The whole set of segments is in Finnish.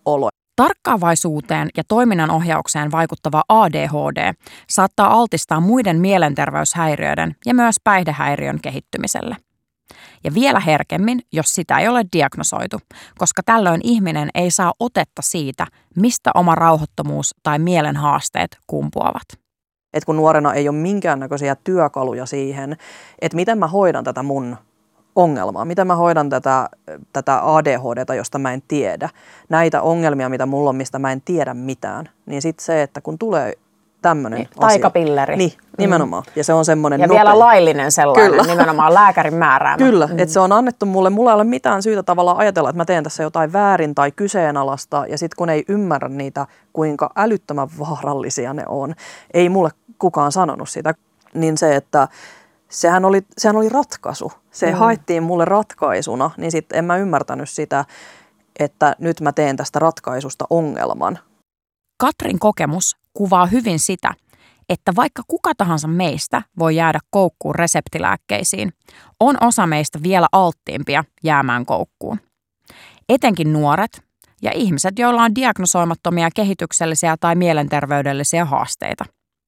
olo. Tarkkaavaisuuteen ja toiminnanohjaukseen vaikuttava ADHD saattaa altistaa muiden mielenterveyshäiriöiden ja myös päihdehäiriön kehittymiselle. Ja vielä herkemmin, jos sitä ei ole diagnosoitu, koska tällöin ihminen ei saa otetta siitä, mistä oma rauhattomuus tai mielen haasteet kumpuavat. Et kun nuorena ei ole minkäännäköisiä työkaluja siihen, että miten mä hoidan tätä mun ongelmaa, miten mä hoidan tätä ADHDta, josta mä en tiedä, näitä ongelmia, mitä mulla on, mistä mä en tiedä mitään, niin sitten se, että kun tulee tämmöinen asia. Taikapilleri. Niin, nimenomaan. Ja se on semmoinen ja nopea. Vielä laillinen sellainen, Kyllä. nimenomaan lääkärin määräämä. Kyllä, että se on annettu mulle. Mulla ei ole mitään syytä tavallaan ajatella, että mä teen tässä jotain väärin tai kyseenalaista. Ja sitten kun ei ymmärrä niitä, kuinka älyttömän vaarallisia ne on, ei mulle kukaan sanonut sitä, niin se, että sehän oli ratkaisu. Se haettiin mulle ratkaisuna, niin sitten en mä ymmärtänyt sitä, että nyt mä teen tästä ratkaisusta ongelman. Katrin kokemus kuvaa hyvin sitä, että vaikka kuka tahansa meistä voi jäädä koukkuun reseptilääkkeisiin, on osa meistä vielä alttiimpia jäämään koukkuun. Etenkin nuoret ja ihmiset, joilla on diagnosoimattomia kehityksellisiä tai mielenterveydellisiä haasteita.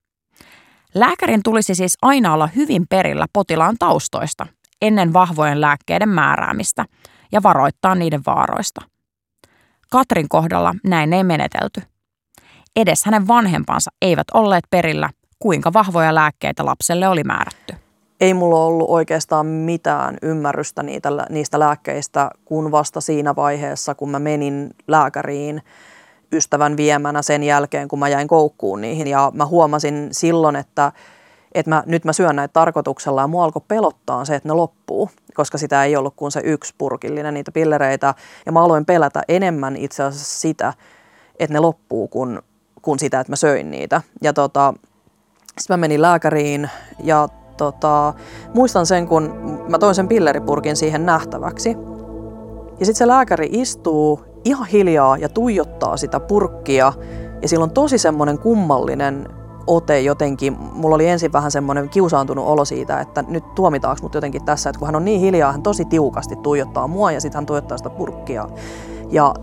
Lääkärin tulisi siis aina olla hyvin perillä potilaan taustoista ennen vahvojen lääkkeiden määräämistä ja varoittaa niiden vaaroista. Katrin kohdalla näin ei menetelty. Edes hänen vanhempansa eivät olleet perillä, kuinka vahvoja lääkkeitä lapselle oli määrätty. Ei mulla ollut oikeastaan mitään ymmärrystä niistä lääkkeistä, kun vasta siinä vaiheessa, kun mä menin lääkäriin ystävän viemänä sen jälkeen, kun mä jäin koukkuun niihin. Ja mä huomasin silloin, että nyt mä syön näitä tarkoituksella ja mua alkoi pelottaa se, että ne loppuu, koska sitä ei ollut kuin se yksi purkillinen niitä pillereitä. Ja mä aloin pelätä enemmän itse asiassa sitä, että ne loppuu kuin sitä, että mä söin niitä. Ja sitten mä menin lääkäriin ja muistan sen, kun mä toin sen pilleripurkin siihen nähtäväksi. Ja sitten se lääkäri istuu ihan hiljaa ja tuijottaa sitä purkkia. Ja sillä on tosi semmoinen kummallinen ote jotenkin. Mulla oli ensin vähän semmoinen kiusaantunut olo siitä, että nyt tuomitaanko mut jotenkin tässä. Että kun hän on niin hiljaa, hän tosi tiukasti tuijottaa mua ja sitten hän tuijottaa sitä purkkia. Ja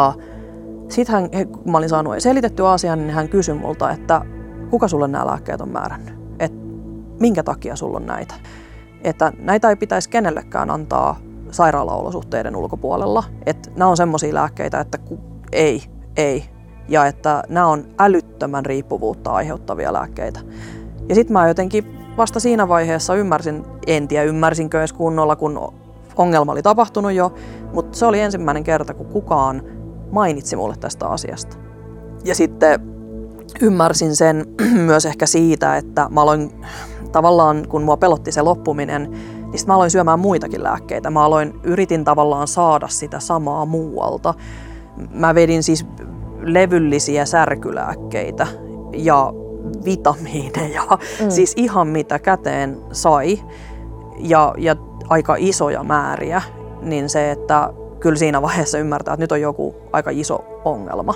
sitten kun mä olin saanut selitettyä asian, niin hän kysyi multa, että kuka sulle nämä lääkkeet on määrännyt? Että minkä takia sulla on näitä? Että näitä ei pitäisi kenellekään antaa sairaalaolosuhteiden ulkopuolella. Että nämä on semmoisia lääkkeitä, että ei. Ja että nämä on älyttömän riippuvuutta aiheuttavia lääkkeitä. Ja sitten mä jotenkin vasta siinä vaiheessa ymmärsinkö edes kunnolla, kun ongelma oli tapahtunut jo, mutta se oli ensimmäinen kerta, kun kukaan mainitsi mulle tästä asiasta. Ja sitten ymmärsin sen myös ehkä siitä, että mä aloin tavallaan, kun mua pelotti se loppuminen, niin sitten mä aloin syömään muitakin lääkkeitä. Yritin tavallaan saada sitä samaa muualta. Mä vedin siis levyllisiä särkylääkkeitä ja vitamiineja, siis ihan mitä käteen sai ja aika isoja määriä, niin se, että kyllä siinä vaiheessa ymmärtää, että nyt on joku aika iso ongelma.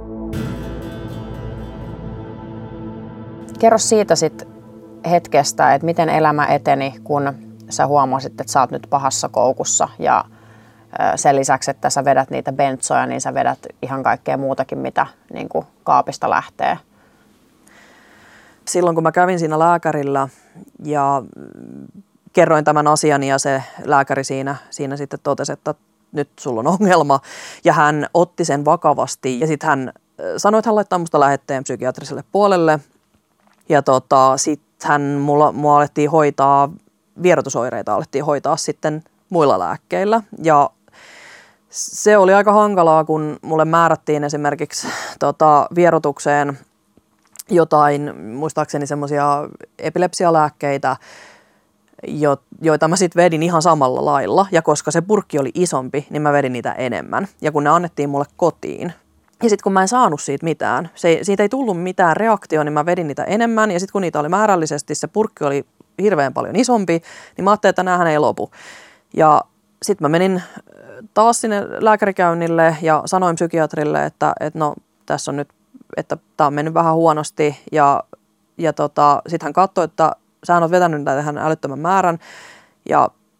Kerro siitä sitten hetkestä, että miten elämä eteni, kun sä huomasit, että sä oot nyt pahassa koukussa ja sen lisäksi, että sä vedät niitä bentsoja, niin sä vedät ihan kaikkea muutakin, mitä niin kuin kaapista lähtee. Silloin kun mä kävin siinä lääkärillä ja kerroin tämän asian ja se lääkäri siinä sitten totesi, että nyt sulla on ongelma ja hän otti sen vakavasti ja sitten hän sanoi, että hän laittaa musta lähetteen psykiatriselle puolelle ja sitten mua alettiin hoitaa, vierotusoireita alettiin hoitaa sitten muilla lääkkeillä ja se oli aika hankalaa, kun mulle määrättiin esimerkiksi vierotukseen jotain, muistaakseni semmoisia epilepsialääkkeitä, joita mä sitten vedin ihan samalla lailla. Ja koska se purkki oli isompi, niin mä vedin niitä enemmän. Ja kun ne annettiin mulle kotiin. Ja sitten kun mä en saanut siitä mitään, siitä ei tullut mitään reaktioon, niin mä vedin niitä enemmän. Ja sitten kun niitä oli määrällisesti, se purkki oli hirveän paljon isompi, niin mä ajattelin, että näähän ei lopu. Ja sitten mä menin taas sinne lääkärikäynnille ja sanoin psykiatrille, että no tässä on nyt, että tää on mennyt vähän huonosti. Ja sitten hän katsoi, että sähän oot vetänyt tähän älyttömän määrän. Ja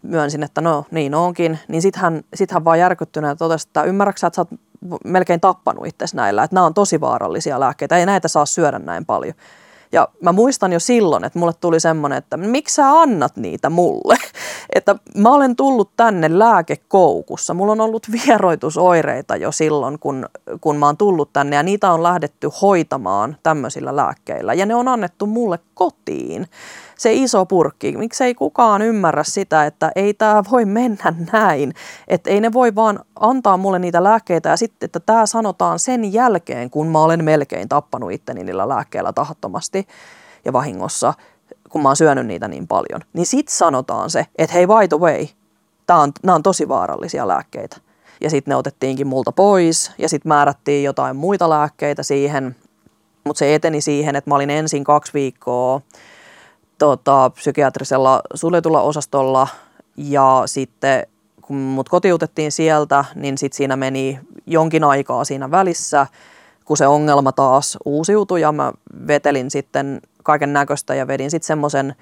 myönsin, että no niin onkin, niin sit hän vaan järkyttyneenä totesi, että ymmärrätkö että sä oot melkein tappanut itsesi näillä, että nämä on tosi vaarallisia lääkkeitä, ei näitä saa syödä näin paljon. Ja mä muistan jo silloin, että mulle tuli semmoinen, että miksi sä annat niitä mulle? Että mä olen tullut tänne lääkekoukussa. Mulla on ollut vieroitusoireita jo silloin, kun mä oon tullut tänne ja niitä on lähdetty hoitamaan tämmöisillä lääkkeillä. Ja ne on annettu mulle kotiin. Se iso purkki. Miksei kukaan ymmärrä sitä, että ei tämä voi mennä näin. Että ei ne voi vaan antaa mulle niitä lääkkeitä ja sitten, että tämä sanotaan sen jälkeen, kun mä olen melkein tappanut itteni niillä lääkkeillä tahattomasti ja vahingossa, kun mä oon syönyt niitä niin paljon. Niin sitten sanotaan se, että hei by the way, nämä on tosi vaarallisia lääkkeitä. Ja sitten ne otettiinkin multa pois ja sitten määrättiin jotain muita lääkkeitä siihen. Mutta se eteni siihen, että mä olin ensin 2 viikkoa psykiatrisella suljetulla osastolla ja sitten kun mut kotiutettiin sieltä, niin sitten siinä meni jonkin aikaa siinä välissä, kun se ongelma taas uusiutui ja mä vetelin sitten kaiken näköistä ja vedin sitten semmoisen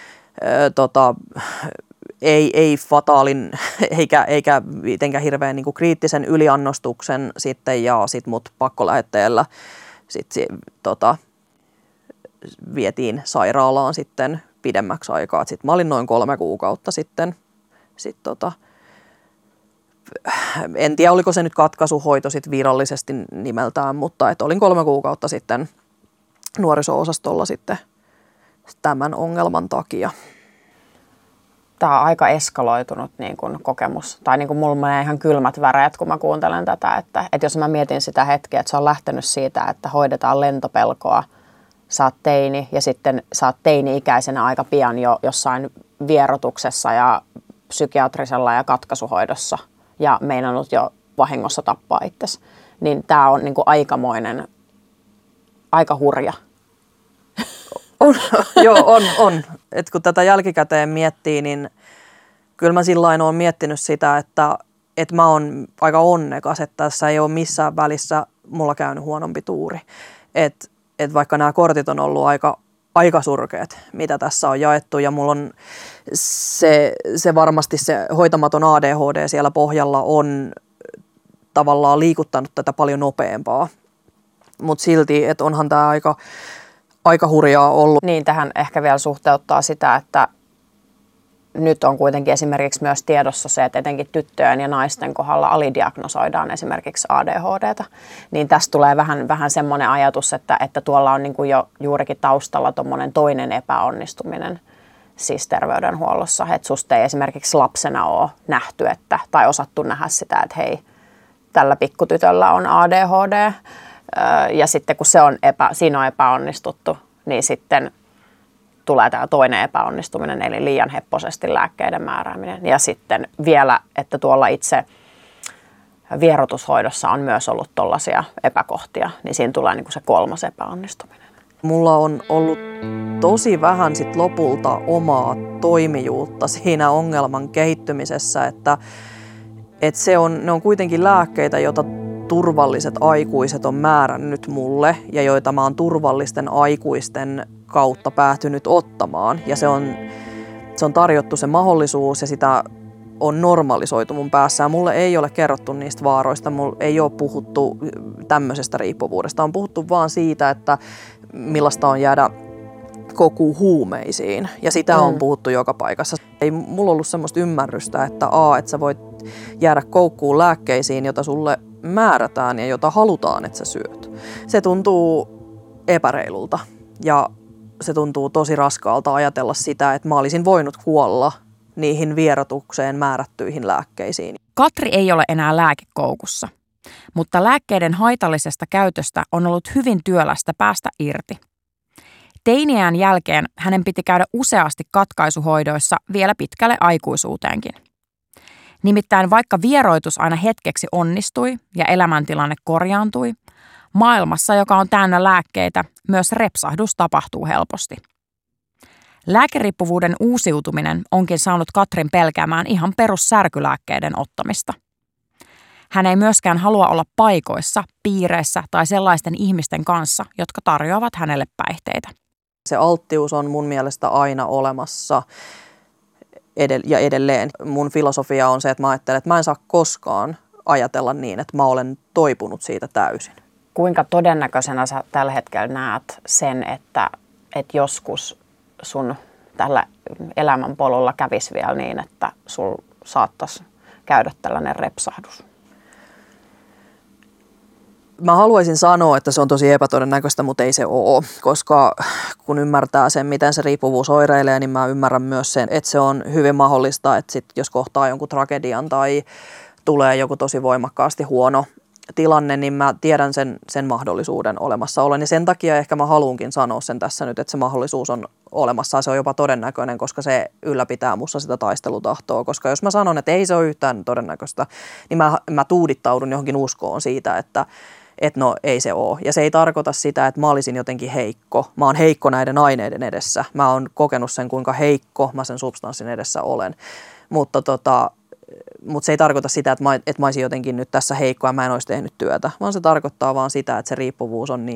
ei fataalin eikä mitenkään hirveän niin kuin kriittisen yliannostuksen sitten ja sitten mut pakkolähetteellä sitten vietiin sairaalaan sitten pidemmäksi aikaa. Sitten mä olin noin 3 kuukautta sitten. En tiedä, oliko se nyt katkaisuhoito sit virallisesti nimeltään, mutta olin 3 kuukautta sitten nuoriso-osastolla sitten tämän ongelman takia. Tämä on aika eskaloitunut niin kuin kokemus. Tai niin kuin mulla menee ihan kylmät väreet, kun mä kuuntelen tätä. Että jos mä mietin sitä hetkeä, että se on lähtenyt siitä, että hoidetaan lentopelkoa, sä oot teini ja sitten sä oot teini-ikäisenä aika pian jo jossain vierotuksessa ja psykiatrisella ja katkaisuhoidossa ja meinannut jo vahingossa tappaa itsesi. Niin tää on niin kuin aika hurja. On. Et kun tätä jälkikäteen miettii, niin kyllä mä sillain oon miettinyt sitä, että mä oon aika onnekas, että tässä ei ole missään välissä mulla käynyt huonompi tuuri. Et vaikka nämä kortit on ollut aika surkeat, mitä tässä on jaettu ja mulla on se varmasti se hoitamaton ADHD siellä pohjalla on tavallaan liikuttanut tätä paljon nopeampaa. Mutta silti, että onhan tämä aika hurjaa ollut. Niin, tähän ehkä vielä suhteuttaa sitä, että nyt on kuitenkin esimerkiksi myös tiedossa se, että etenkin tyttöjen ja naisten kohdalla alidiagnosoidaan esimerkiksi ADHD:tä. Niin tästä tulee vähän semmoinen ajatus, että tuolla on niin kuin jo juurikin taustalla tuommoinen toinen epäonnistuminen siis terveydenhuollossa. Että susta ei esimerkiksi lapsena ole nähty tai osattu nähdä sitä, että hei, tällä pikkutytöllä on ADHD. Ja sitten kun siinä on epäonnistuttu, niin sitten tulee tämä toinen epäonnistuminen, eli liian hepposesti lääkkeiden määrääminen. Ja sitten vielä, että tuolla itse vierotushoidossa on myös ollut tollaisia epäkohtia, niin siinä tulee niin kuin se 3. epäonnistuminen. Mulla on ollut tosi vähän sit lopulta omaa toimijuutta siinä ongelman kehittymisessä, että ne on kuitenkin lääkkeitä, joita turvalliset aikuiset on määrännyt mulle ja joita mä oon turvallisten aikuisten kautta päätynyt ottamaan. Ja se on tarjottu se mahdollisuus ja sitä on normalisoitu mun päässä. Ja mulle ei ole kerrottu niistä vaaroista, mulle ei ole puhuttu tämmöisestä riippuvuudesta. On puhuttu vaan siitä, että millaista on jäädä koukkuun huumeisiin. Ja sitä on puhuttu joka paikassa. Ei mulla ollut semmoista ymmärrystä, että sä voit jäädä koukkuun lääkkeisiin, jota sulle määrätään ja jota halutaan, että sä syöt. Se tuntuu epäreilulta ja se tuntuu tosi raskaalta ajatella sitä, että mä olisin voinut kuolla niihin vierotukseen määrättyihin lääkkeisiin. Katri ei ole enää lääkekoukussa, mutta lääkkeiden haitallisesta käytöstä on ollut hyvin työlästä päästä irti. Teiniään jälkeen hänen piti käydä useasti katkaisuhoidoissa vielä pitkälle aikuisuuteenkin. Nimittäin vaikka vieroitus aina hetkeksi onnistui ja elämäntilanne korjaantui, maailmassa, joka on täynnä lääkkeitä, myös repsahdus tapahtuu helposti. Lääkeriippuvuuden uusiutuminen onkin saanut Katrin pelkäämään ihan perussärkylääkkeiden ottamista. Hän ei myöskään halua olla paikoissa, piireissä tai sellaisten ihmisten kanssa, jotka tarjoavat hänelle päihteitä. Se alttius on mun mielestä aina olemassa. ja edelleen. Mun filosofia on se, että mä ajattelen, että mä en saa koskaan ajatella niin, että mä olen toipunut siitä täysin. Kuinka todennäköisenä sä tällä hetkellä näet sen, että joskus sun tällä elämänpolulla kävisi vielä niin, että sul saattaisi käydä tällainen repsahdus? Mä haluaisin sanoa, että se on tosi epätodennäköistä, mutta ei se ole, koska kun ymmärtää sen, miten se riippuvuus oireilee, niin mä ymmärrän myös sen, että se on hyvin mahdollista, että sit jos kohtaa jonkun tragedian tai tulee joku tosi voimakkaasti huono tilanne, niin mä tiedän sen mahdollisuuden olemassaolon. Ja sen takia ehkä mä haluankin sanoa sen tässä nyt, että se mahdollisuus on olemassa ja se on jopa todennäköinen, koska se ylläpitää musta sitä taistelutahtoa. Koska jos mä sanon, että ei se ole yhtään todennäköistä, niin mä tuudittaudun johonkin uskoon siitä, että no ei se ole. Ja se ei tarkoita sitä, että mä olisin jotenkin heikko. Mä oon heikko näiden aineiden edessä. Mä oon kokenut sen, kuinka heikko mä sen substanssin edessä olen. Mutta se ei tarkoita sitä, että mä olisin jotenkin nyt tässä heikko ja mä en olisi tehnyt työtä, vaan se tarkoittaa vaan sitä, että se riippuvuus on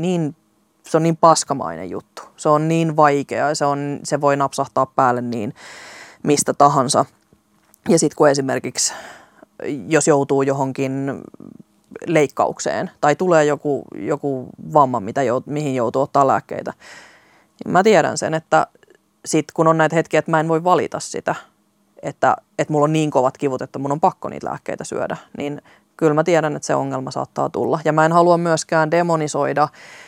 se on niin paskamainen juttu. Se on niin vaikea ja se voi napsahtaa päälle niin mistä tahansa. Ja sitten kun esimerkiksi, jos joutuu johonkin leikkaukseen tai tulee joku vamma, mihin joutuu ottaa lääkkeitä, niin mä tiedän sen, että sitten kun on näitä hetkiä, että mä en voi valita sitä, että mulla on niin kovat kivut, että mun on pakko niitä lääkkeitä syödä, niin kyllä mä tiedän, että se ongelma saattaa tulla. Ja mä en halua myöskään demonisoida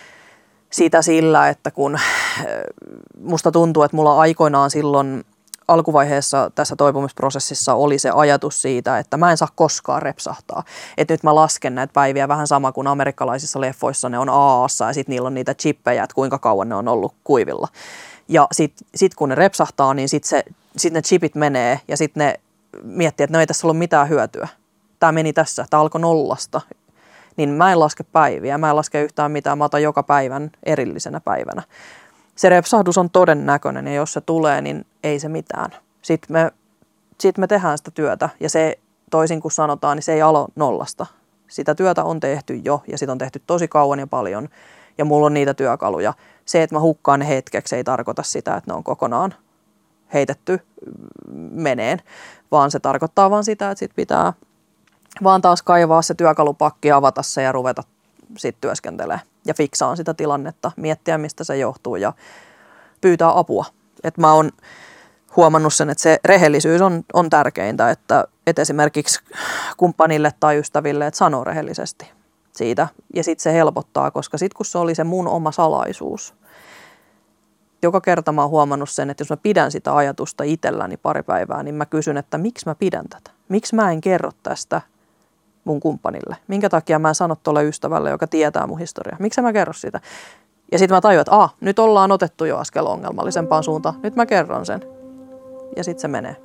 sitä sillä, että kun musta tuntuu, että mulla aikoinaan silloin alkuvaiheessa tässä toipumisprosessissa oli se ajatus siitä, että mä en saa koskaan repsahtaa. Että nyt mä lasken näitä päiviä vähän sama kuin amerikkalaisissa leffoissa ne on AA:ssa ja sitten niillä on niitä chippejä, että kuinka kauan ne on ollut kuivilla. Ja sit kun ne repsahtaa, niin sit ne chipit menee ja sitten ne miettii, että no ei tässä ollut mitään hyötyä. Tämä meni tässä, tämä alkoi nollasta. Niin mä en laske päiviä, mä en laske yhtään mitään, mä otan joka päivän erillisenä päivänä. Se repsahdus on todennäköinen ja jos se tulee, niin ei se mitään. Sitten me tehdään sitä työtä ja se toisin kuin sanotaan, niin se ei alo nollasta. Sitä työtä on tehty jo ja sitä on tehty tosi kauan ja paljon ja mulla on niitä työkaluja. Se, että mä hukkaan ne hetkeksi, ei tarkoita sitä, että ne on kokonaan heitetty meneen, vaan se tarkoittaa vaan sitä, että sit pitää vaan taas kaivaa se työkalupakki, avata se ja ruveta sitten työskentelemään ja fiksaan sitä tilannetta, miettiä mistä se johtuu ja pyytää apua. Et mä oon huomannut sen, että se rehellisyys on tärkeintä, että esimerkiksi kumppanille tai ystäville, että sanoo rehellisesti siitä ja sitten se helpottaa, koska sitten kun se oli se mun oma salaisuus, joka kerta mä oon huomannut sen, että jos mä pidän sitä ajatusta itselläni pari päivää, niin mä kysyn, että miksi mä pidän tätä? Miksi mä en kerro tästä mun kumppanille? Minkä takia mä en sano tuolle ystävälle, joka tietää mun historiaa? Miksi mä kerro sitä? Ja sitten mä tajuan, että nyt ollaan otettu jo askel ongelmallisempaan suuntaan. Nyt mä kerron sen. Ja sitten se menee.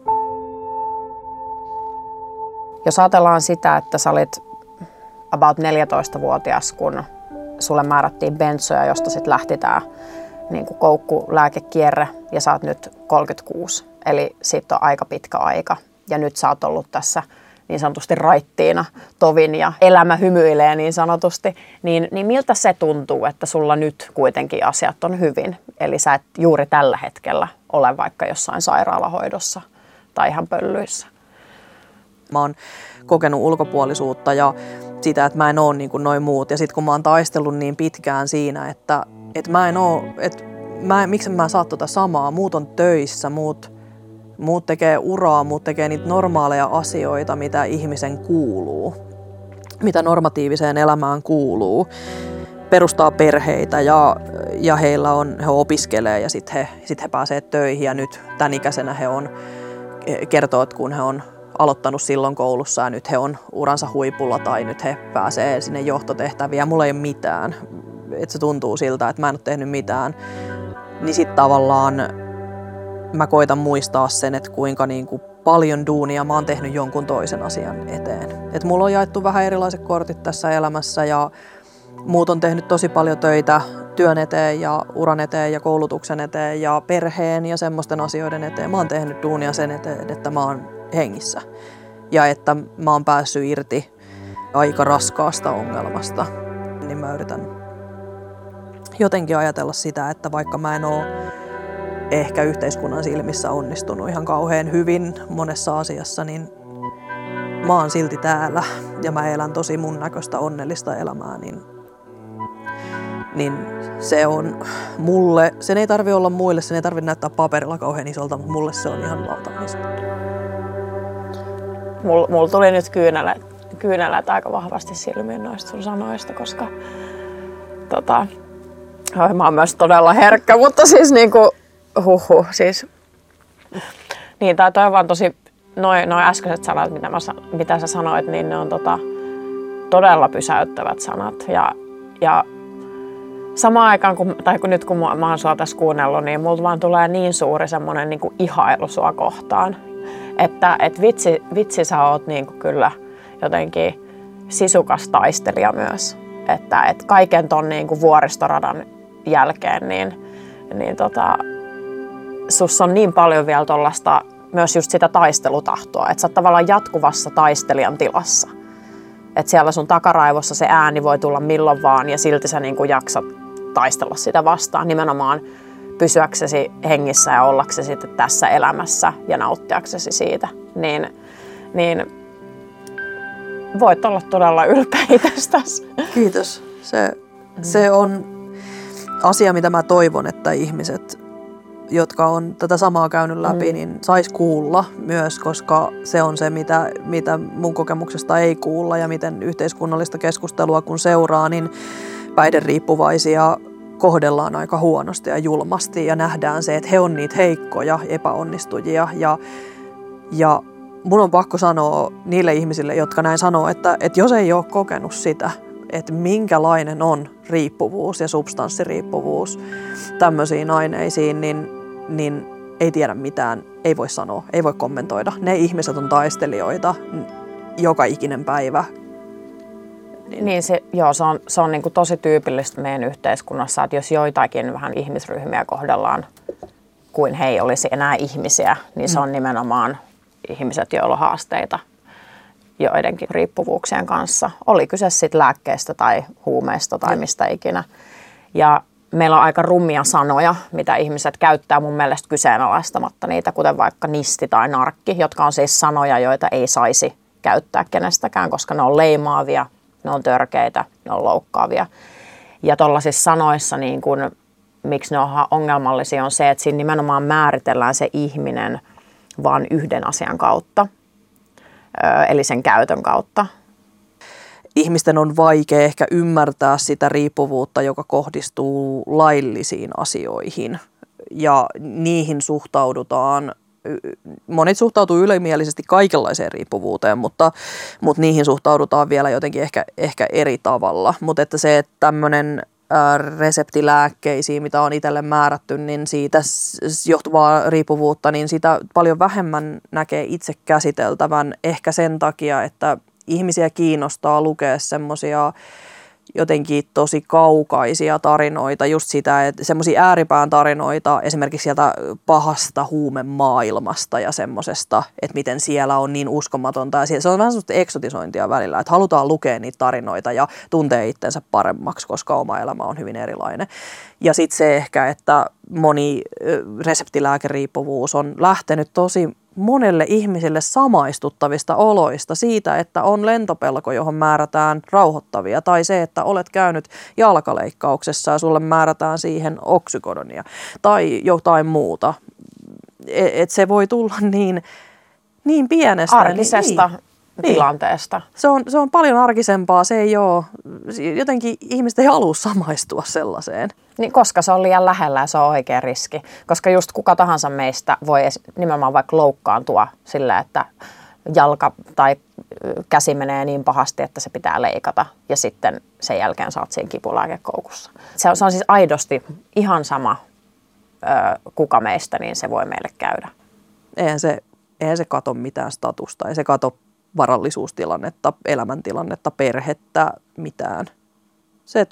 Jos ajatellaan sitä, että sä olit about 14-vuotias, kun sulle määrättiin bentsoja, josta sitten lähti tää niin kuin koukkulääkekierre ja sä oot nyt 36, eli siitä on aika pitkä aika. Ja nyt sä oot ollut tässä niin sanotusti raittiina tovin ja elämä hymyilee niin sanotusti. Niin miltä se tuntuu, että sulla nyt kuitenkin asiat on hyvin? Eli sä et juuri tällä hetkellä ole vaikka jossain sairaalahoidossa tai ihan pöllyissä. Mä oon kokenut ulkopuolisuutta ja sitä, että mä en oo niin kuin noi muut. Ja sit kun mä oon taistellut niin pitkään siinä, että mä en oo, miksi mä saa tota samaa, muut on töissä, muut tekee uraa, muut tekee niitä normaaleja asioita, mitä ihmisen kuuluu, mitä normatiiviseen elämään kuuluu. Perustaa perheitä ja he opiskelee ja sitten he pääsee töihin ja nyt tämän ikäisenä kertoo, että kun he on aloittanut silloin koulussa ja nyt he on uransa huipulla tai nyt he pääsee sinne johtotehtäviin ja mulla ei ole mitään. Että se tuntuu siltä, että mä en ole tehnyt mitään, niin sitten tavallaan mä koitan muistaa sen, että kuinka niinku paljon duunia mä oon tehnyt jonkun toisen asian eteen. Et mulla on jaettu vähän erilaiset kortit tässä elämässä ja muut on tehnyt tosi paljon töitä työn eteen ja uran eteen ja koulutuksen eteen ja perheen ja semmoisten asioiden eteen. Mä oon tehnyt duunia sen eteen, että mä oon hengissä ja että mä oon päässyt irti aika raskaasta ongelmasta. Niin mä yritän jotenkin ajatella sitä, että vaikka mä en oo ehkä yhteiskunnan silmissä onnistunut ihan kauhean hyvin monessa asiassa, niin mä oon silti täällä ja mä elän tosi mun näköistä onnellista elämää, niin se on mulle, sen ei tarvi olla muille, sen ei tarvi näyttää paperilla kauhean isolta, mutta mulle se on ihan valtavan iso. Mulla tuli nyt kyynelät aika vahvasti silmiin noista sun sanoista, koska mä oon myös todella herkkä, mutta siis niinku siis niin toi on vaan tosi noi äskeiset sanat, mitä sä sanoit, niin ne on todella pysäyttävät sanat ja samaan aikaan kun nyt kun mä oon sua tässä kuunnellut, niin mulla vaan tulee niin suuri semmonen niinku ihailu sua kohtaan, että vitsi sä oot niinku kyllä jotenkin sisukas taistelija myös, että kaiken ton niinku vuoristoradan jälkeen niin sussa on niin paljon vielä tollaista myös just sitä taistelutahtoa, että sä oot tavallaan jatkuvassa taistelijan tilassa. Että siellä sun takaraivossa se ääni voi tulla milloin vaan ja silti sä niinku jaksat taistella sitä vastaan nimenomaan pysyäksesi hengissä ja ollaksesi sitten tässä elämässä ja nauttiaksesi siitä. Niin voit olla todella ylpeä itsestäsi. Kiitos. Se on asia, mitä mä toivon, että ihmiset, jotka on tätä samaa käynyt läpi, niin sais kuulla myös, koska se on se, mitä mun kokemuksesta ei kuulla ja miten yhteiskunnallista keskustelua kun seuraa, niin päihderiippuvaisia kohdellaan aika huonosti ja julmasti ja nähdään se, että he on niitä heikkoja epäonnistujia ja mun on pakko sanoa niille ihmisille, jotka näin sanoo, että jos ei ole kokenut sitä, että minkälainen on riippuvuus ja substanssiriippuvuus tämmöisiin aineisiin, niin ei tiedä mitään, ei voi sanoa, ei voi kommentoida. Ne ihmiset on taistelijoita joka ikinen päivä. Niin se on niin kuin tosi tyypillistä meidän yhteiskunnassa, että jos joitakin vähän ihmisryhmiä kohdellaan kuin he ei olisi enää ihmisiä, niin se on nimenomaan ihmiset, joilla on haasteita joidenkin riippuvuuksien kanssa. Oli kyse sitten lääkkeestä tai huumeista tai mistä ikinä. Ja meillä on aika rummia sanoja, mitä ihmiset käyttää mun mielestä kyseenalaistamatta niitä, kuten vaikka nisti tai narkki, jotka on siis sanoja, joita ei saisi käyttää kenestäkään, koska ne on leimaavia, ne on törkeitä, ne on loukkaavia. Ja tuollaisissa sanoissa, niin kun, miksi ne on ongelmallisia, on se, että siinä nimenomaan määritellään se ihminen vain yhden asian kautta, eli sen käytön kautta. Ihmisten on vaikea ehkä ymmärtää sitä riippuvuutta, joka kohdistuu laillisiin asioihin ja niihin suhtaudutaan. Monet suhtautuu ylimielisesti kaikenlaiseen riippuvuuteen, mutta niihin suhtaudutaan vielä jotenkin ehkä eri tavalla. Mutta että se, että tämmöinen reseptilääkkeisiin, mitä on itselle määrätty, niin siitä johtuvaa riippuvuutta, niin sitä paljon vähemmän näkee itse käsiteltävän. Ehkä sen takia, että ihmisiä kiinnostaa lukea semmoisia jotenkin tosi kaukaisia tarinoita, just sitä, että semmoisia ääripään tarinoita esimerkiksi sieltä pahasta huumemaailmasta ja semmoisesta, että miten siellä on niin uskomatonta. Ja se on vähän semmoista eksotisointia välillä, että halutaan lukea niitä tarinoita ja tuntee itsensä paremmaksi, koska oma elämä on hyvin erilainen. Ja sitten se ehkä, että moni reseptilääkeriippuvuus on lähtenyt tosi monelle ihmiselle samaistuttavista oloista siitä, että on lentopelko, johon määrätään rauhoittavia, tai se, että olet käynyt jalkaleikkauksessa ja sulle määrätään siihen oksykodonia tai jotain muuta. Et se voi tulla niin pienestä. Arkisesta tilanteesta. Se on paljon arkisempaa, se ei ole, jotenkin ihmiset ei halua samaistua sellaiseen. Niin, koska se on liian lähellä ja se on oikea riski. Koska just kuka tahansa meistä voi nimenomaan vaikka loukkaantua sillä, että jalka tai käsi menee niin pahasti, että se pitää leikata. Ja sitten sen jälkeen saat siinä kipulääkekoukussa. Se on siis aidosti ihan sama kuka meistä, niin se voi meille käydä. Eihän se kato mitään statusta, ei se kato varallisuustilannetta, elämäntilannetta, perhettä, mitään. Se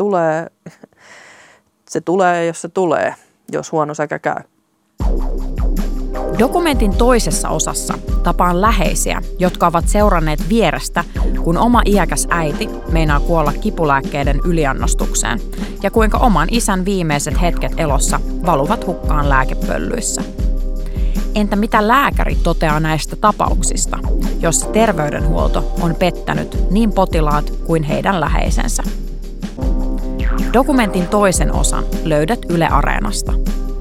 tulee, jos se tulee, jos huono säkä käy. Dokumentin toisessa osassa tapaan läheisiä, jotka ovat seuranneet vierestä, kun oma iäkäs äiti meinaa kuolla kipulääkkeiden yliannostukseen ja kuinka oman isän viimeiset hetket elossa valuvat hukkaan lääkepöllyissä. Entä mitä lääkäri toteaa näistä tapauksista, joissa terveydenhuolto on pettänyt niin potilaat kuin heidän läheisensä? Dokumentin toisen osan löydät Yle Areenasta.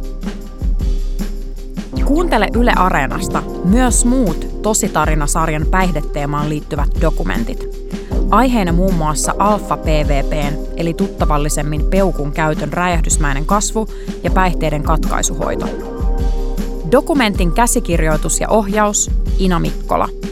Kuuntele Yle Areenasta myös muut Tositarina-sarjan päihdeteemaan liittyvät dokumentit. Aiheena muun muassa alfa-PVP:n eli tuttavallisemmin peukun käytön räjähdysmäinen kasvu ja päihteiden katkaisuhoito. Dokumentin käsikirjoitus ja ohjaus Ina Mikkola.